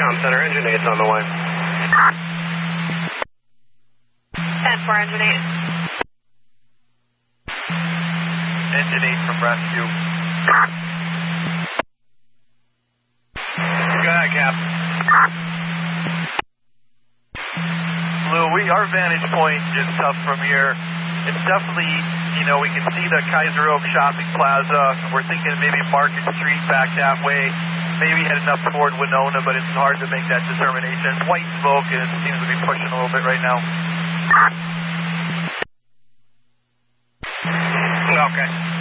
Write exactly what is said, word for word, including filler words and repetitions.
Com Center, engine eight's on the way. ten four, engine eight. Engine eight from rescue. Go ahead, Cap. Lou, we, our vantage point is tough from here. It's definitely, you know, we can see the Kaiser Oak Shopping Plaza. We're thinking maybe Market Street back that way. Maybe heading up toward Winona, but it's hard to make that determination. It's white smoke, and it seems to be pushing a little bit right now. Okay.